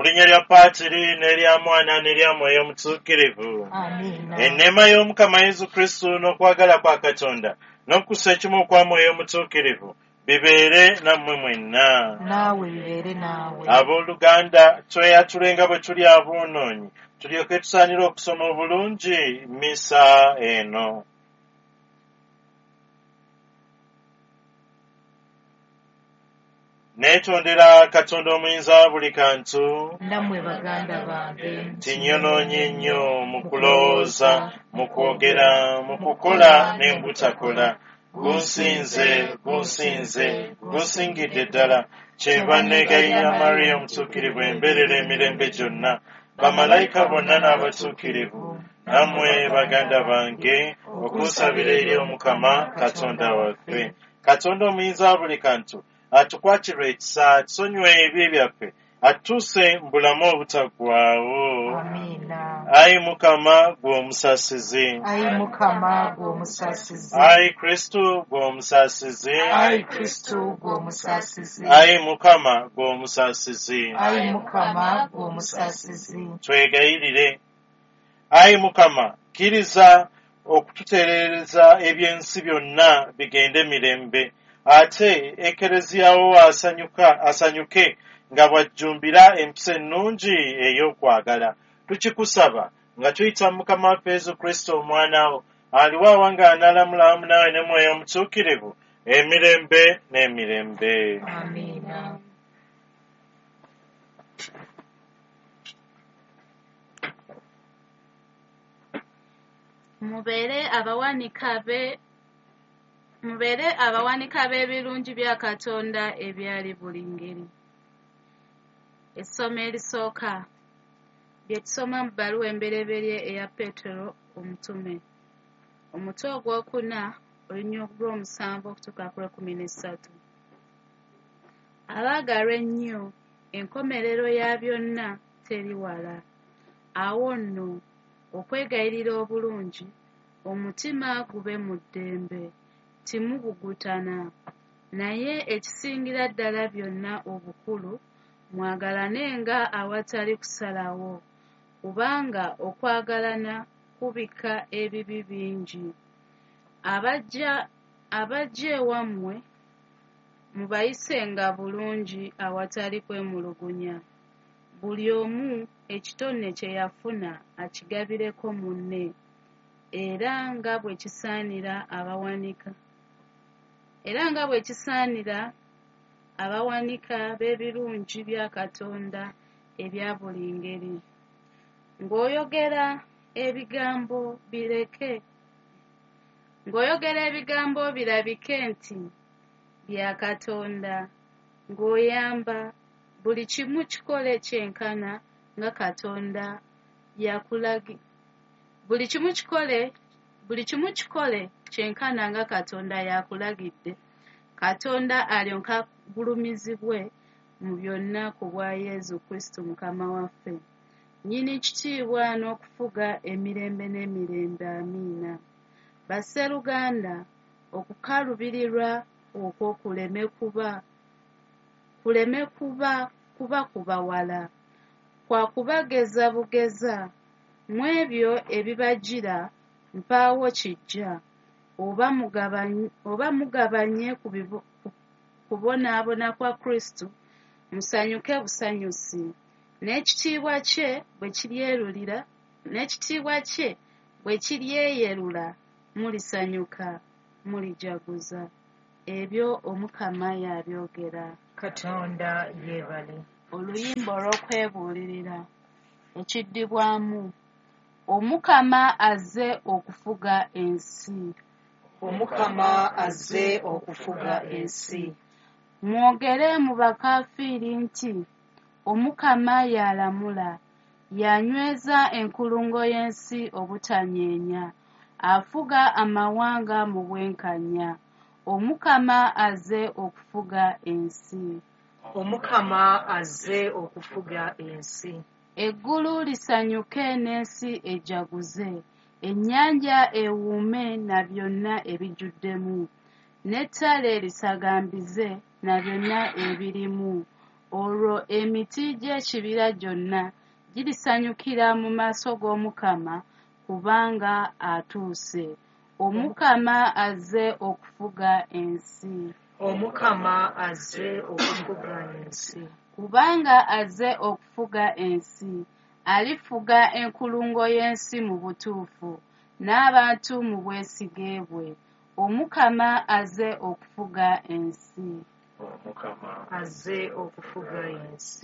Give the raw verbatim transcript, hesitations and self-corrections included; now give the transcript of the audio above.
Mulinnya lya Paatiri n'erya Mwana n'erya Mwoyo Omutuukirivu. Amiina. Enneema y'Omukama Yesu Kristo n'okwagala kwa Katonda n'okussa ekimu kwa Mwoyo Omutuukirivu bibeere nammwe mwenna. Naawe bibeere naawe. Abooluganda, tweyatulenga bwe tuli aboonoonyi tulyoke tusaanira okusoma obulungi mmisa eno. Neetondera Katonda omuyinza buli kantu, nammwe baganda bange, nti nnyonoonye nnyo mu kulowooza, mu kwogera, mu kukola ne mu butakola. Gunsinze, gunsinze, gunsingidde ddala. Kyenva neegayirira Mariya Omutuukirivu embeerera emirembe gyonna, bamalayika bonna n'abatuukirivu, nammwe baganda bange, okunsabira eri Omukama Katonda waffe. Katonda omuyinza buli kantu atukwatirwe ekisa, atusonyiwe ebibi byaffe, atuuse mu bulamu obutaggwaawo. Amiina. Ayi Mukama gwe omusasizi. Ayi Mukama gwe omusasizi. Ayi Kristo gwe omusasizi. Ayi Kristo gwe omusasizi. Ayi Mukama gwe omusasizi. Ayi Mukama gwe omusasizi. Twegayirire. Ayi Mukama, kkiriza okututereereza eby'ensi byonna bigende mirembe, ate ekereziyawo asanyuka asanyuke nga bw'ajjumbira empisa ennungi ey'okwagala. Tukikusaba nga tuyita mu Mukama waffe Yesu Kristo omwana wo, aliwo awanga anaalamula wamu naawe ne Mwoyo Omutuukirivu emirembe n'emirembe. Amiina. Mubeere abawanika be mubeere abawanika b'ebirungi bya Katonda ebyali buli ngeri. Essomo erisooka lye tusoma mu bbaluwa embereberye eya Peetero omutume, omutwe ogwokuna olunywa ogw'omusanvu okutuuka ku lw'ekkumi n'essatu. Abaagalwa ennyo, enkomerero ya byonna teri wala. Awo nno okwegayirira obulungi, omutima gube mu ddembe, timubugutana, naye ekisingira ddala byonna obukulu, mwagalanenga awatali kusalawo, kubanga okwagalana kubika ebibi bingi. Abajja abajja ewammwe mubayisenga bulungi awatali kwemulugunya. Buli omu ekitone kye yafuna akigabireko munne, era nga bwe kisaanira abawanika era nga bwe kisaanira abawanika b'ebirungi bya Katonda ebya buli ngeri. Ng'oyogera ebigambo bireke ng'oyogera ebigambo birabike nti bya Katonda, ng'oyamba buli kimu kikole kyenkana nga Katonda yakulagi buli kimu kikole buli kimu kikole kyenkana nga Katonda yakulagidde, Katonda alyoka gulumizibwe mu byonna ku bwa Yesu Kristo Mukama waffe, nnyini kitiibwa n'okufuga emirembe n'emirembe. Amiina. Basseruganda, okukalubirirwa okwo kuleme kuba kuleme kuba kuba kubawala, kwa kubageza bugeza mu ebyo ebibajjira mpaawo kijja, oba mugabanye oba mugabanye ku kubonaabona kwa Kristo, musanyuke busanyusi, n'ekitiibwa kye bwe kiryerulira n'ekitiibwa kye bwe kiryeyerula, mulisanyuka mulijaguza. Ebyo Omukama y'abyogera. Katonda yeebale. Oluyimba olw'okwebuulirira ekiddibwamu. Omukama azze okufuga ensi. Omukama azze okufuga ensi. Mwogere mu bakaafiiri nti Omukama y'alamula, y'anyweza enkulungo y'ensi obutanyeenya, afuga amawanga mu bwenkanya. Omukama azze okufuga ensi. Omukama azze okufuga ensi. Eggulu lisanyuke n'ensi ejaguze, ennyanja ewuume na byonna ebijjuddemu, n'ettale lisagambize na byonna ebirimu. olwo emiti gy'ekibira gyonna girisanyukira mu maaso g'Omukama kubanga atuuse. Omukama azze okufuga ensi. Omukama azze okufuga ensi. Kubanga azze okufuga ensi, alifuga enkulungo y'ensi mu butuufu, n'abantu mu bwesige bwe. Omukama azze okufuga ensi. Omukama azze okufuga ensi.